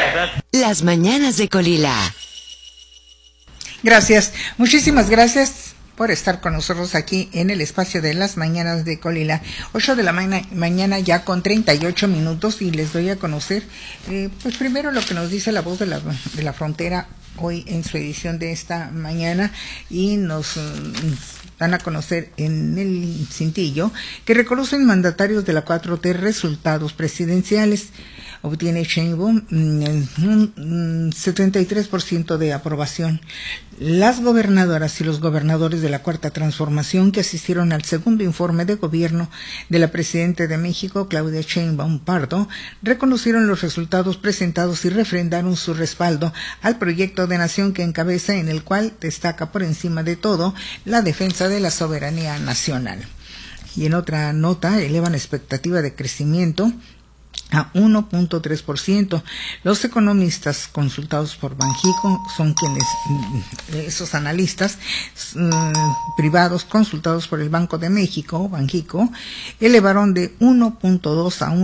Las mañanas de Colila. Gracias, muchísimas gracias por estar con nosotros aquí en el espacio de las mañanas de Colila. 8 de la mañana ya con 38 minutos y les doy a conocer, pues primero lo que nos dice la voz de la frontera hoy en su edición de esta mañana, y nos dan a conocer en el cintillo que reconocen mandatarios de la 4T resultados presidenciales. Obtiene Sheinbaum un 73% de aprobación. Las gobernadoras y los gobernadores de la Cuarta Transformación que asistieron al segundo informe de gobierno de la Presidenta de México, Claudia Sheinbaum Pardo, reconocieron los resultados presentados y refrendaron su respaldo al proyecto de nación que encabeza, en el cual destaca por encima de todo la defensa de la soberanía nacional. Y en otra nota, elevan expectativa de crecimiento a 1.3%. Los economistas consultados por Banjico son quienes, esos analistas privados consultados por el Banco de México, Banjico, elevaron de 1.2 a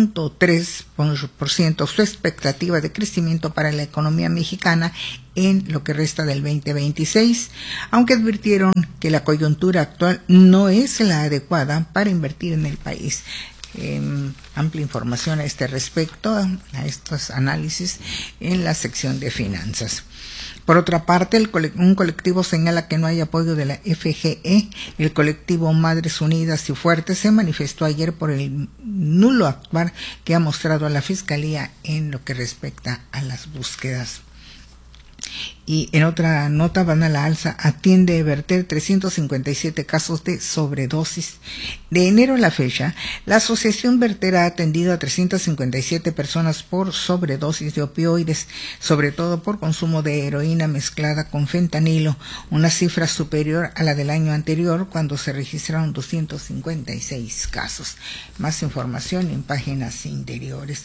1.3% su expectativa de crecimiento para la economía mexicana en lo que resta del 2026, aunque advirtieron que la coyuntura actual no es la adecuada para invertir en el país. Amplia información a este respecto, a estos análisis en la sección de finanzas. Por otra parte, un colectivo señala que no hay apoyo de la FGE. El colectivo Madres Unidas y Fuertes se manifestó ayer por el nulo actuar que ha mostrado a la Fiscalía en lo que respecta a las búsquedas. Y en otra nota, van a la alza, atiende verter 357 casos de sobredosis. De enero a la fecha, la Asociación Verter ha atendido a 357 personas por sobredosis de opioides, sobre todo por consumo de heroína mezclada con fentanilo, una cifra superior a la del año anterior, cuando se registraron 256 casos. Más información en páginas interiores.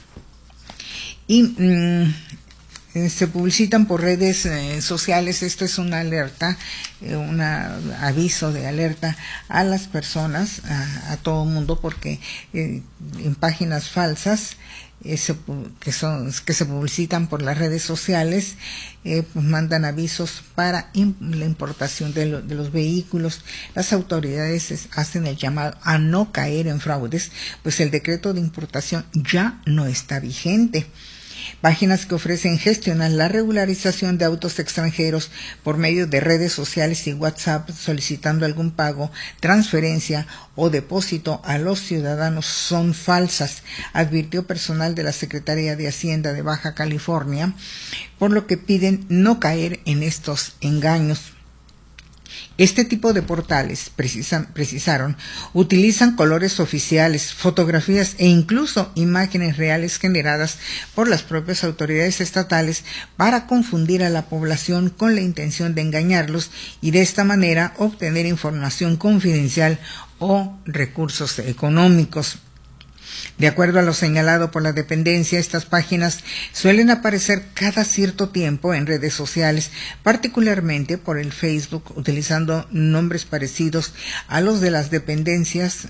Y se publicitan por redes sociales. Esto es una alerta, un aviso de alerta a las personas, a todo mundo, porque en páginas falsas que se publicitan por las redes sociales, pues mandan avisos para la importación de los vehículos. Las autoridades hacen el llamado a no caer en fraudes, pues el decreto de importación ya no está vigente. Páginas que ofrecen gestionar la regularización de autos extranjeros por medio de redes sociales y WhatsApp, solicitando algún pago, transferencia o depósito a los ciudadanos, son falsas, advirtió personal de la Secretaría de Hacienda de Baja California, por lo que piden no caer en estos engaños. Este tipo de portales, precisaron, utilizan colores oficiales, fotografías e incluso imágenes reales generadas por las propias autoridades estatales para confundir a la población con la intención de engañarlos y de esta manera obtener información confidencial o recursos económicos. De acuerdo a lo señalado por la dependencia, estas páginas suelen aparecer cada cierto tiempo en redes sociales, particularmente por el Facebook, utilizando nombres parecidos a los de las dependencias,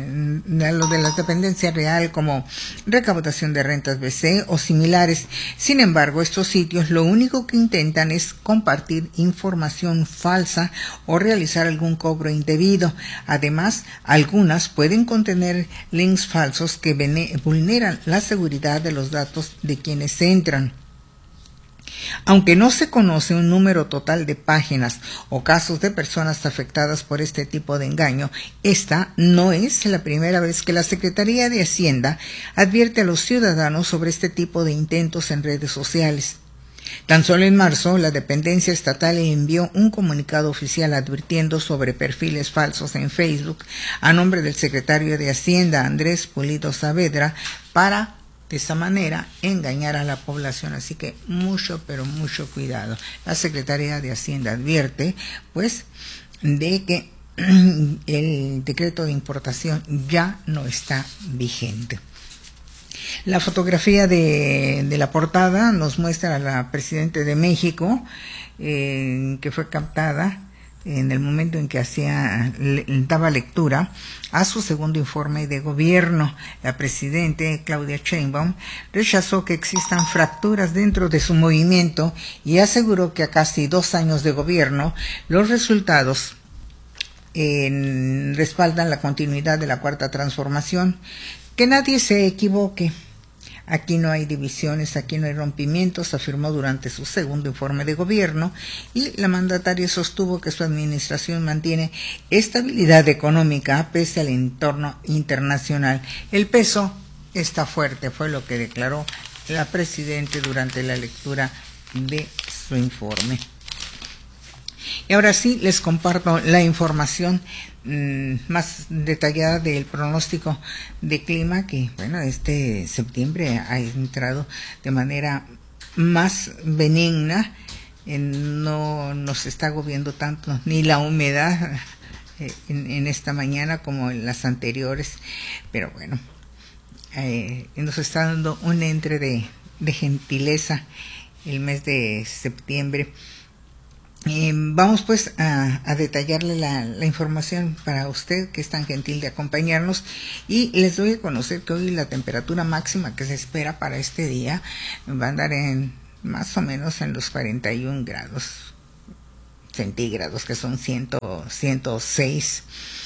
real, como recaudación de rentas BC o similares. Sin embargo, estos sitios lo único que intentan es compartir información falsa o realizar algún cobro indebido. Además, algunas pueden contener links falsos que vulneran la seguridad de los datos de quienes entran. Aunque no se conoce un número total de páginas o casos de personas afectadas por este tipo de engaño, esta no es la primera vez que la Secretaría de Hacienda advierte a los ciudadanos sobre este tipo de intentos en redes sociales. Tan solo en marzo, la dependencia estatal envió un comunicado oficial advirtiendo sobre perfiles falsos en Facebook a nombre del secretario de Hacienda, Andrés Pulido Saavedra, para de esta manera engañar a la población. Así que mucho, pero mucho cuidado. La Secretaría de Hacienda advierte, pues, de que el decreto de importación ya no está vigente. La fotografía de la portada nos muestra a la Presidenta de México, que fue captada en el momento en que daba lectura a su segundo informe de gobierno. La presidenta Claudia Sheinbaum rechazó que existan fracturas dentro de su movimiento y aseguró que a casi 2 años de gobierno los resultados respaldan la continuidad de la Cuarta Transformación. Que nadie se equivoque. Aquí no hay divisiones, aquí no hay rompimientos, afirmó durante su segundo informe de gobierno, y la mandataria sostuvo que su administración mantiene estabilidad económica pese al entorno internacional. El peso está fuerte, fue lo que declaró la presidenta durante la lectura de su informe. Y ahora sí, les comparto la información más detallada del pronóstico de clima, que bueno, este septiembre ha entrado de manera más benigna, no nos está agobiando tanto ni la humedad en esta mañana como en las anteriores, pero bueno, nos está dando un entre de gentileza el mes de septiembre. Vamos pues a detallarle la información para usted, que es tan gentil de acompañarnos, y les doy a conocer que hoy la temperatura máxima que se espera para este día va a andar en más o menos en los 41 grados centígrados, que son 106.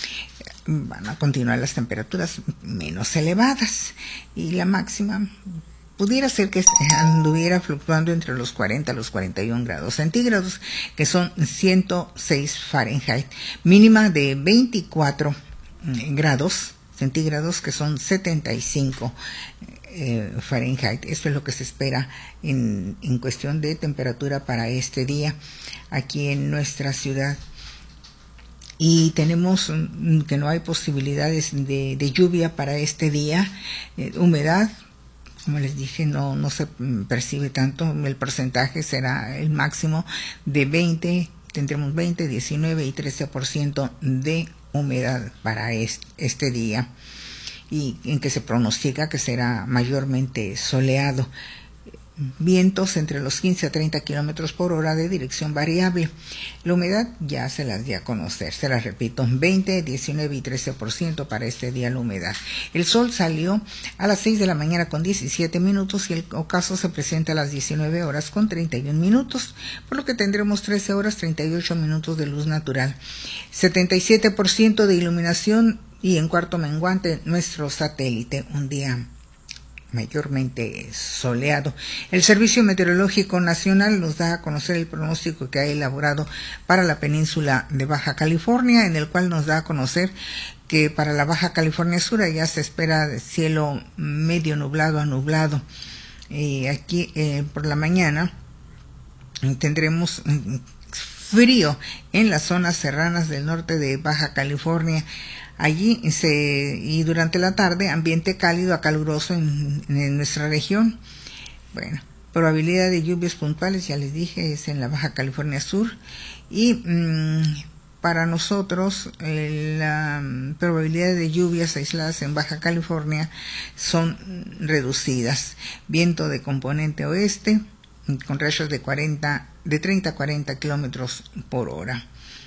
Van a continuar las temperaturas menos elevadas, y la máxima pudiera ser que anduviera fluctuando entre los 40 a los 41 grados centígrados, que son 106 Fahrenheit, mínima de 24 grados centígrados, que son 75 Fahrenheit. Esto es lo que se espera en cuestión de temperatura para este día aquí en nuestra ciudad. Y tenemos que no hay posibilidades de lluvia para este día. Humedad, como les dije, no se percibe tanto. El porcentaje será el máximo de 20, tendremos 20, 19 y 13% de humedad para este día, y en que se pronostica que será mayormente soleado. Vientos entre los 15 a 30 kilómetros por hora de dirección variable. La humedad ya se las di a conocer, se las repito, 20, 19 y 13% para este día la humedad. El sol salió a las 6 de la mañana con 17 minutos y el ocaso se presenta a las 19 horas con 31 minutos, por lo que tendremos 13 horas 38 minutos de luz natural. 77% de iluminación y en cuarto menguante nuestro satélite, un día mayormente soleado. El Servicio Meteorológico Nacional nos da a conocer el pronóstico que ha elaborado para la península de Baja California, en el cual nos da a conocer que para la Baja California Sur ya se espera de cielo medio nublado a nublado. Aquí por la mañana tendremos frío en las zonas serranas del norte de Baja California. Allí y durante la tarde ambiente cálido a caluroso en nuestra región. Bueno, probabilidad de lluvias puntuales, ya les dije, es en la Baja California Sur, y para nosotros la probabilidad de lluvias aisladas en Baja California son reducidas. Viento de componente oeste con rachas de 30 a 40 kilómetros por hora.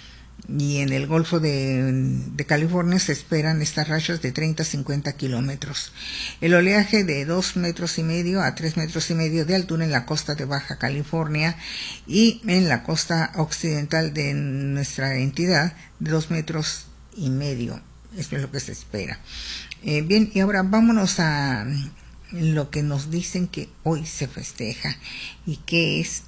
Y en el Golfo de California se esperan estas rachas de 30 a 50 kilómetros. El oleaje de 2,5 metros a 3,5 metros de altura en la costa de Baja California, y en la costa occidental de nuestra entidad de 2,5 metros. Esto es lo que se espera. Bien, y ahora vámonos a lo que nos dicen que hoy se festeja, y que es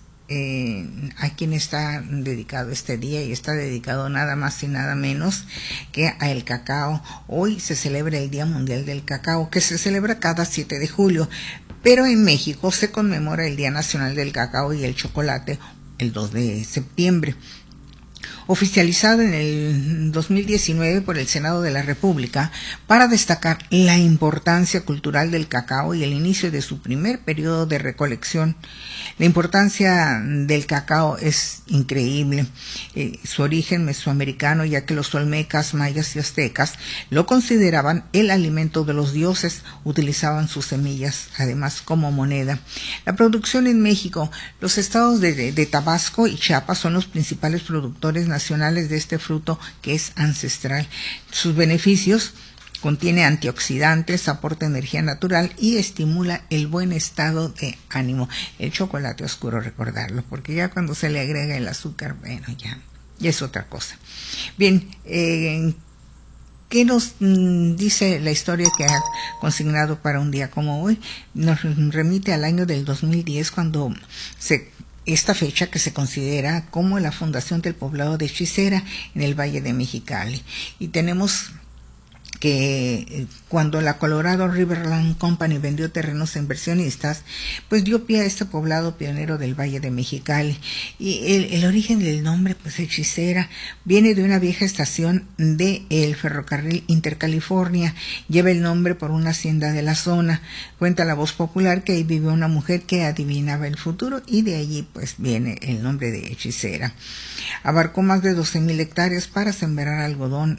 a quien está dedicado este día, y está dedicado nada más y nada menos que a el cacao. Hoy se celebra el Día Mundial del Cacao, que se celebra cada 7 de julio, pero en México se conmemora el Día Nacional del Cacao y el Chocolate el 2 de septiembre. Oficializado en el 2019 por el Senado de la República para destacar la importancia cultural del cacao y el inicio de su primer periodo de recolección. La importancia del cacao es increíble. Su origen mesoamericano, ya que los olmecas, mayas y aztecas lo consideraban el alimento de los dioses, utilizaban sus semillas además como moneda. La producción en México, los estados de Tabasco y Chiapas son los principales productores nacionales de este fruto que es ancestral. Sus beneficios: contiene antioxidantes, aporta energía natural y estimula el buen estado de ánimo. El chocolate oscuro, recordarlo, porque ya cuando se le agrega el azúcar, bueno, ya es otra cosa. Bien, ¿qué nos dice la historia que ha consignado para un día como hoy? Nos remite al año del 2010, cuando esta fecha que se considera como la fundación del poblado de Hechicera en el Valle de Mexicali. Y tenemos que cuando la Colorado Riverland Company vendió terrenos a inversionistas, pues dio pie a este poblado pionero del Valle de Mexicali. Y el origen del nombre, pues Hechicera, viene de una vieja estación del ferrocarril Intercalifornia. Lleva el nombre por una hacienda de la zona. Cuenta la voz popular que ahí vivió una mujer que adivinaba el futuro, y de allí pues viene el nombre de Hechicera. Abarcó más de 12,000 hectáreas para sembrar algodón,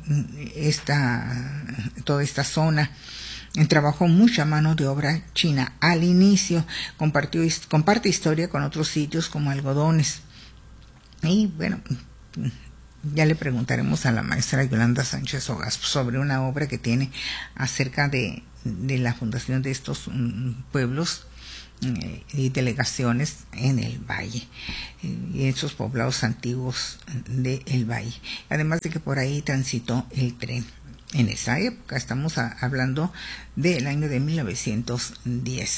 toda esta zona. Trabajó mucha mano de obra china al inicio. Comparte historia con otros sitios como algodones. Y bueno, ya le preguntaremos a la maestra Yolanda Sánchez Ogas sobre una obra que tiene acerca de la fundación de estos pueblos y delegaciones en el valle, y esos poblados antiguos del valle. Además de que por ahí transitó el tren. En esa época, estamos hablando del año de 1910.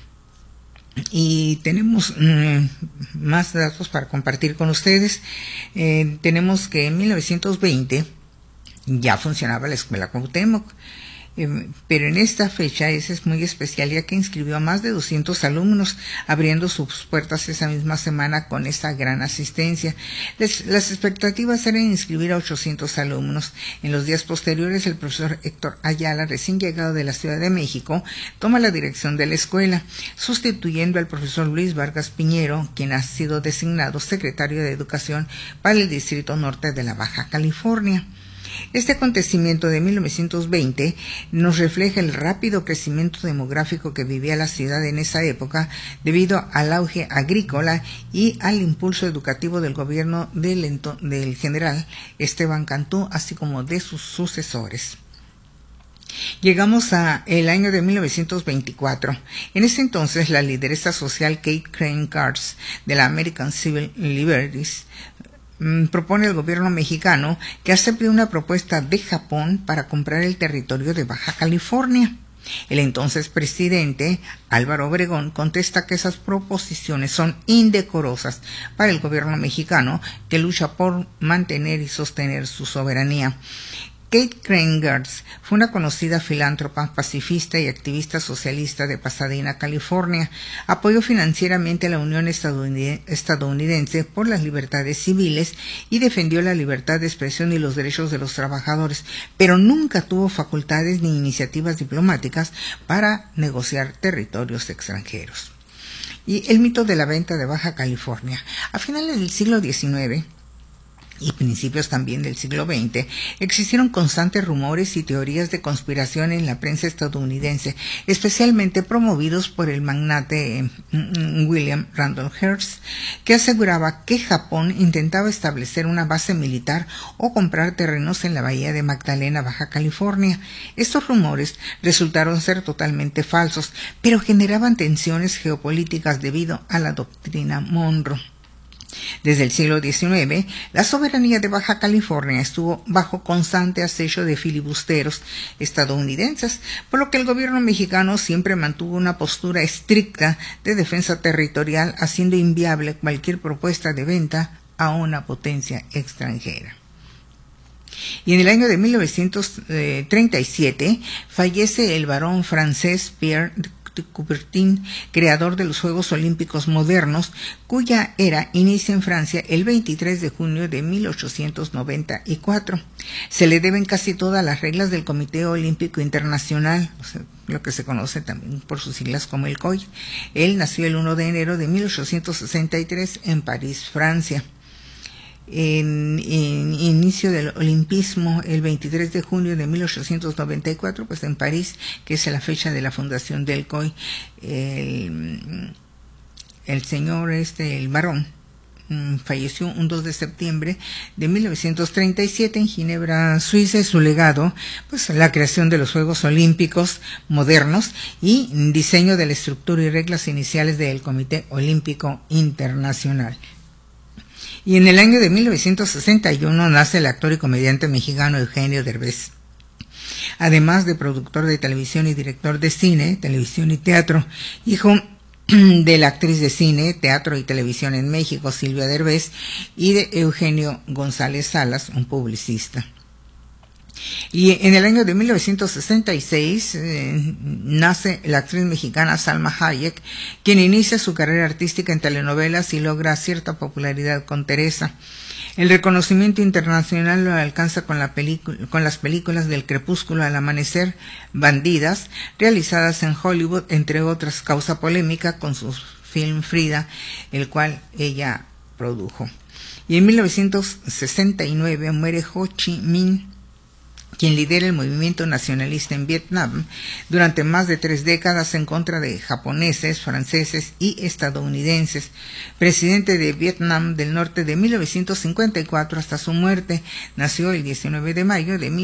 Y tenemos más datos para compartir con ustedes. Tenemos que en 1920 ya funcionaba la Escuela Cuauhtémoc. Pero en esta fecha es muy especial, ya que inscribió a más de 200 alumnos, abriendo sus puertas esa misma semana con esa gran asistencia. Las expectativas eran inscribir a 800 alumnos. En los días posteriores, el profesor Héctor Ayala, recién llegado de la Ciudad de México, toma la dirección de la escuela, sustituyendo al profesor Luis Vargas Piñero, quien ha sido designado secretario de Educación para el Distrito Norte de la Baja California. Este acontecimiento de 1920 nos refleja el rápido crecimiento demográfico que vivía la ciudad en esa época, debido al auge agrícola y al impulso educativo del gobierno del general Esteban Cantú, así como de sus sucesores. Llegamos a el año de 1924. En ese entonces, la lideresa social Kate Crane Gartz, de la American Civil Liberties, propone al gobierno mexicano que acepte una propuesta de Japón para comprar el territorio de Baja California. El entonces presidente Álvaro Obregón contesta que esas proposiciones son indecorosas para el gobierno mexicano, que lucha por mantener y sostener su soberanía. Kate Crane Gartz fue una conocida filántropa, pacifista y activista socialista de Pasadena, California. Apoyó financieramente a la Unión Estadounidense por las libertades civiles y defendió la libertad de expresión y los derechos de los trabajadores, pero nunca tuvo facultades ni iniciativas diplomáticas para negociar territorios extranjeros. Y el mito de la venta de Baja California. A finales del siglo XIX y principios también del siglo XX, existieron constantes rumores y teorías de conspiración en la prensa estadounidense, especialmente promovidos por el magnate William Randolph Hearst, que aseguraba que Japón intentaba establecer una base militar o comprar terrenos en la bahía de Magdalena, Baja California. Estos rumores resultaron ser totalmente falsos, pero generaban tensiones geopolíticas debido a la doctrina Monroe. Desde el siglo XIX, la soberanía de Baja California estuvo bajo constante acecho de filibusteros estadounidenses, por lo que el gobierno mexicano siempre mantuvo una postura estricta de defensa territorial, haciendo inviable cualquier propuesta de venta a una potencia extranjera. Y en el año de 1937 fallece el barón francés Pierre de Coubertin, creador de los Juegos Olímpicos modernos, cuya era inicia en Francia el 23 de junio de 1894. Se le deben casi todas las reglas del Comité Olímpico Internacional, lo que se conoce también por sus siglas como el COI. Él nació el 1 de enero de 1863 en París, Francia. En inicio del olimpismo el 23 de junio de 1894, pues en París, que es la fecha de la fundación del COI, el señor el barón falleció un 2 de septiembre de 1937 en Ginebra, Suiza, y su legado, pues la creación de los Juegos Olímpicos modernos y diseño de la estructura y reglas iniciales del Comité Olímpico Internacional. Y en el año de 1961 nace el actor y comediante mexicano Eugenio Derbez. Además de productor de televisión y director de cine, televisión y teatro, hijo de la actriz de cine, teatro y televisión en México, Silvia Derbez, y de Eugenio González Salas, un publicista. Y en el año de 1966 nace la actriz mexicana Salma Hayek, quien inicia su carrera artística en telenovelas y logra cierta popularidad con Teresa. El reconocimiento internacional lo alcanza con las películas del Crepúsculo al Amanecer, Bandidas, realizadas en Hollywood, entre otras. Causa polémica con su film Frida, el cual ella produjo. Y en 1969 muere Ho Chi Minh, quien lidera el movimiento nacionalista en Vietnam durante más de 3 décadas en contra de japoneses, franceses y estadounidenses. Presidente de Vietnam del Norte de 1954 hasta su muerte, nació el 19 de mayo de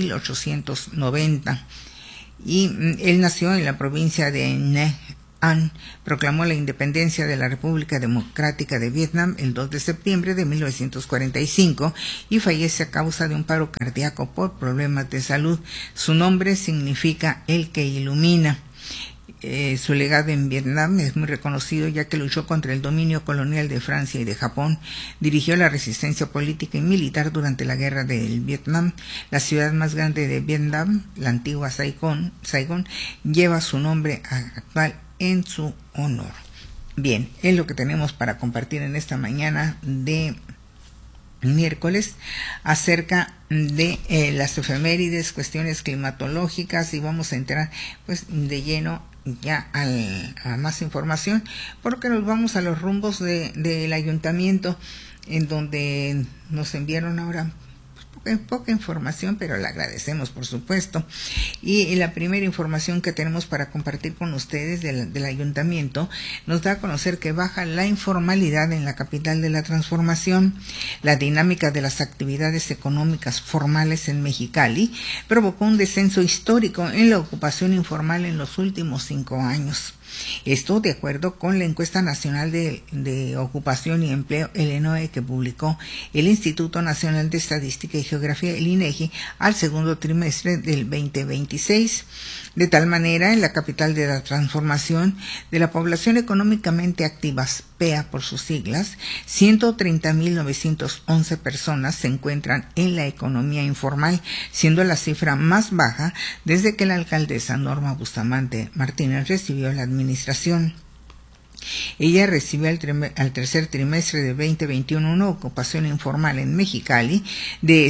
1890. Y él nació en la provincia de Nha An, proclamó la independencia de la República Democrática de Vietnam el 2 de septiembre de 1945 y fallece a causa de un paro cardíaco por problemas de salud. Su nombre significa el que ilumina. Su legado en Vietnam es muy reconocido, ya que luchó contra el dominio colonial de Francia y de Japón. Dirigió la resistencia política y militar durante la guerra del Vietnam. La ciudad más grande de Vietnam, la antigua Saigon, lleva su nombre actual en su honor. Bien, es lo que tenemos para compartir en esta mañana de miércoles acerca de las efemérides, cuestiones climatológicas, y vamos a entrar pues de lleno ya a más información, porque nos vamos a los rumbos del ayuntamiento, en donde nos enviaron ahora poca información, pero la agradecemos, por supuesto. Y la primera información que tenemos para compartir con ustedes del ayuntamiento nos da a conocer que baja la informalidad en la capital de la transformación. La dinámica de las actividades económicas formales en Mexicali provocó un descenso histórico en la ocupación informal en los últimos 5 años. Esto de acuerdo con la encuesta nacional de ocupación y empleo, el ENOE, que publicó el Instituto Nacional de Estadística y Geografía, el INEGI, al segundo trimestre del 2026. De tal manera, en la capital de la transformación, de la población económicamente activa, PEA por sus siglas, 130.911 personas se encuentran en la economía informal, siendo la cifra más baja desde que la alcaldesa Norma Bustamante Martínez recibió la administración. Ella recibió al tercer trimestre de 2021 una ocupación informal en Mexicali de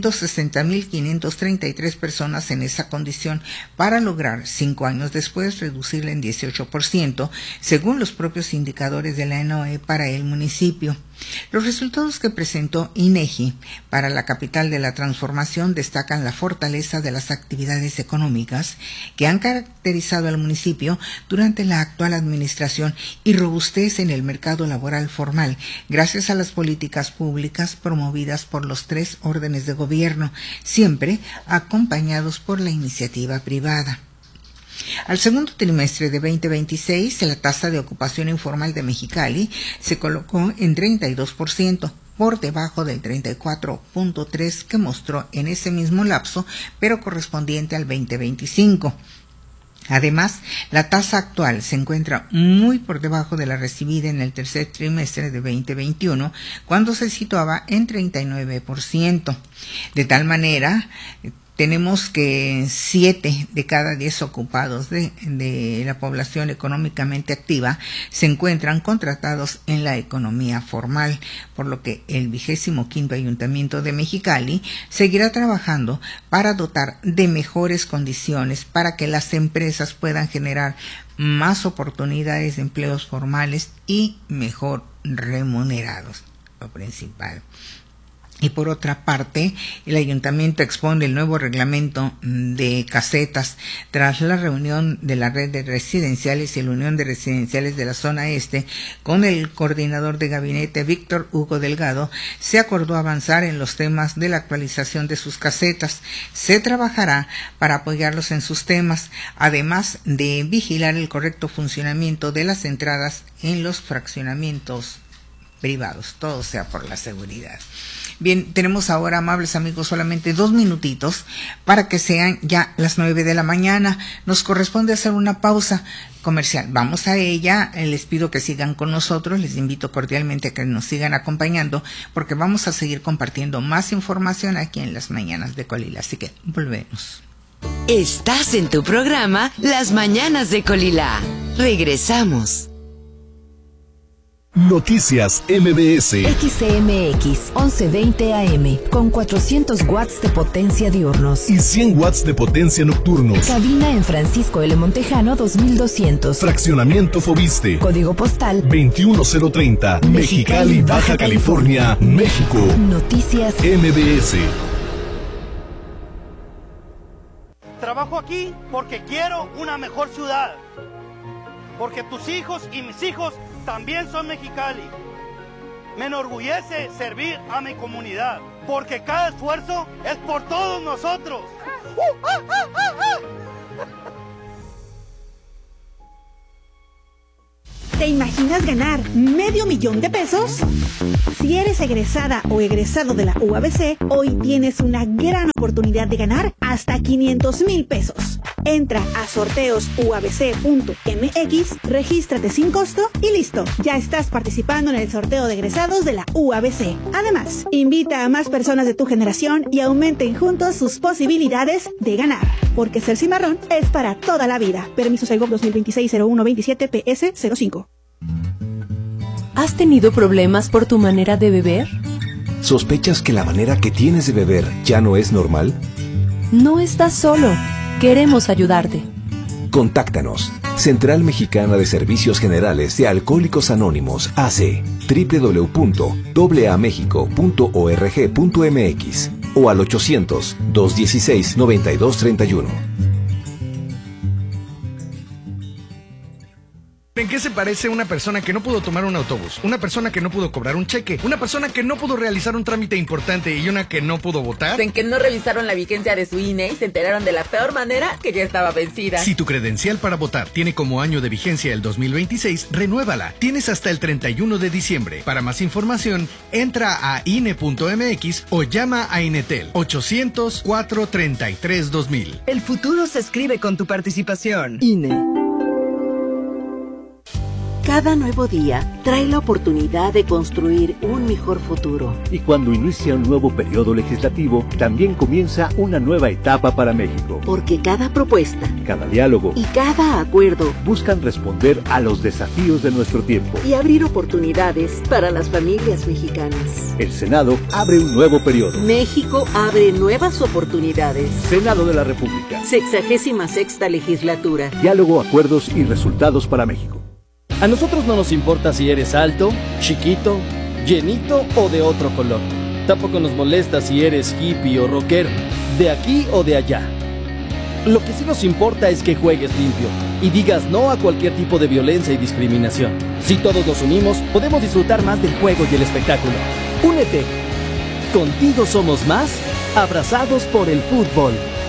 160.533 personas en esa condición, para lograr 5 años después reducirla en 18%, según los propios indicadores de la ENOE para el municipio. Los resultados que presentó INEGI para la capital de la transformación destacan la fortaleza de las actividades económicas que han caracterizado al municipio durante la actual administración y robustez en el mercado laboral formal, gracias a las políticas públicas promovidas por los 3 órdenes de gobierno, siempre acompañados por la iniciativa privada. Al segundo trimestre de 2026, la tasa de ocupación informal de Mexicali se colocó en 32%, por debajo del 34.3% que mostró en ese mismo lapso, pero correspondiente al 2025. Además, la tasa actual se encuentra muy por debajo de la recibida en el tercer trimestre de 2021, cuando se situaba en 39%. De tal manera, tenemos que 7 de cada 10 ocupados de la población económicamente activa se encuentran contratados en la economía formal, por lo que el 25º Ayuntamiento de Mexicali seguirá trabajando para dotar de mejores condiciones para que las empresas puedan generar más oportunidades de empleos formales y mejor remunerados, lo principal. Y por otra parte, el ayuntamiento expone el nuevo reglamento de casetas tras la reunión de la red de residenciales y la Unión de Residenciales de la Zona Este con el coordinador de gabinete Víctor Hugo Delgado. Se acordó avanzar en los temas de la actualización de sus casetas. Se trabajará para apoyarlos en sus temas, además de vigilar el correcto funcionamiento de las entradas en los fraccionamientos privados. Todo sea por la seguridad. Bien, tenemos ahora, amables amigos, solamente 2 minutitos para que sean ya las 9 de la mañana. Nos corresponde hacer una pausa comercial. Vamos a ella. Les pido que sigan con nosotros. Les invito cordialmente a que nos sigan acompañando porque vamos a seguir compartiendo más información aquí en las mañanas de Colila. Así que volvemos. Estás en tu programa Las Mañanas de Colila. Regresamos. Noticias MBS. XCMX 1120 AM con 400 watts de potencia diurnos y 100 watts de potencia nocturnos. Cabina en Francisco L. Montejano 2200. Fraccionamiento Fobiste. Código postal 21030. Mexicali, Baja California, México. Noticias MBS. Trabajo aquí porque quiero una mejor ciudad. Porque tus hijos y mis hijos también son Mexicali. Me enorgullece servir a mi comunidad, porque cada esfuerzo es por todos nosotros. ¿Te imaginas ganar $500,000 de pesos? Si eres egresada o egresado de la UABC, hoy tienes una gran oportunidad de ganar hasta $500,000 pesos. Entra a sorteosuabc.mx, regístrate sin costo y listo, ya estás participando en el sorteo de egresados de la UABC. Además, invita a más personas de tu generación y aumenten juntos sus posibilidades de ganar. Porque ser cimarrón es para toda la vida. Permiso Segov 2026-0127 PS05. ¿Has tenido problemas por tu manera de beber? ¿Sospechas que la manera que tienes de beber ya no es normal? No estás solo. Queremos ayudarte. Contáctanos. Central Mexicana de Servicios Generales de Alcohólicos Anónimos, AC. www.amexico.org.mx o al 800-216-9231. ¿En qué se parece una persona que no pudo tomar un autobús, una persona que no pudo cobrar un cheque, una persona que no pudo realizar un trámite importante y una que no pudo votar? En que no revisaron la vigencia de su INE y se enteraron de la peor manera, que ya estaba vencida. Si tu credencial para votar tiene como año de vigencia el 2026, renuévala. Tienes hasta el 31 de diciembre. Para más información, entra a INE.mx o llama a Inetel 800-433-2000. El futuro se escribe con tu participación. INE. Cada nuevo día trae la oportunidad de construir un mejor futuro. Y cuando inicia un nuevo periodo legislativo, también comienza una nueva etapa para México. Porque cada propuesta, cada diálogo y cada acuerdo buscan responder a los desafíos de nuestro tiempo y abrir oportunidades para las familias mexicanas. El Senado abre un nuevo periodo. México abre nuevas oportunidades. Senado de la República. 66ª legislatura. Diálogo, acuerdos y resultados para México. A nosotros no nos importa si eres alto, chiquito, llenito o de otro color. Tampoco nos molesta si eres hippie o rockero, de aquí o de allá. Lo que sí nos importa es que juegues limpio y digas no a cualquier tipo de violencia y discriminación. Si todos nos unimos, podemos disfrutar más del juego y el espectáculo. ¡Únete! Contigo somos más, abrazados por el fútbol.